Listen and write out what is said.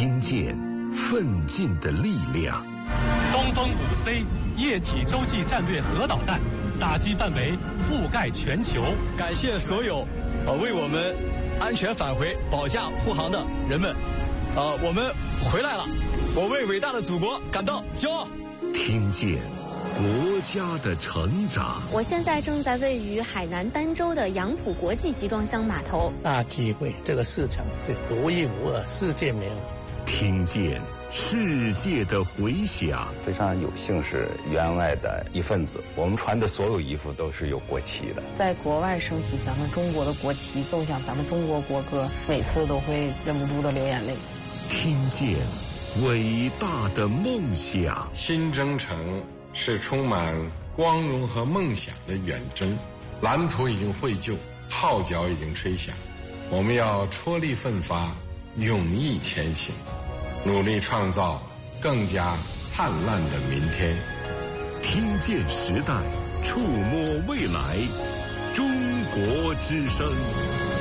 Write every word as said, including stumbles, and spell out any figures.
听见奋进的力量。 东风五 C 液体洲际战略核导弹，打击范围覆盖全球。 感谢所有呃为我们安全返回保驾护航的人们，呃，我们回来了，我为伟大的祖国感到骄傲。 听见国家的成长。 我现在正在位于海南儋州的杨浦国际集装箱码头。 大机会，这个市场是独一无二，世界没有。 听见世界的回响。 非常有幸是员外的一份子，我们穿的所有衣服都是有国旗的。 在国外升起咱们中国的国旗，奏响咱们中国国歌，每次都会忍不住的流眼泪。 听见伟大的梦想。 新征程是充满光荣和梦想的远征，蓝图已经绘就，号角已经吹响，我们要踔厉奋发，勇毅前行，努力创造更加灿烂的明天。 听见时代，触摸未来，中国之声。